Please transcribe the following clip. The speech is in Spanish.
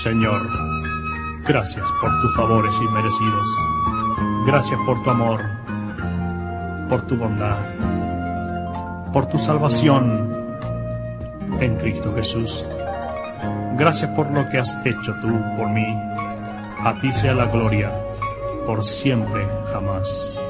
Señor, gracias por tus favores inmerecidos. Gracias por tu amor, por tu bondad, por tu salvación en Cristo Jesús. Gracias por lo que has hecho tú por mí. A ti sea la gloria, por siempre, jamás.